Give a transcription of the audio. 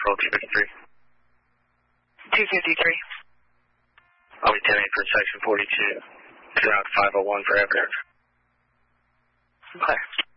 control 253. 253. I'll be 10-8 for section 42. Route 501 for aircraft. Okay.